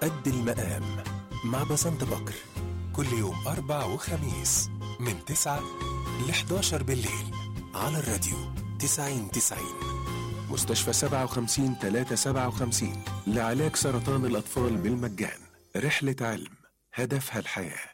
قد المقام مع بسنت بكر، كل يوم 4 وخميس من 9 ل 11 بالليل على الراديو 90-90. مستشفى 57-357 لعلاج سرطان الأطفال بالمجان. رحلة علم هدفها الحياة.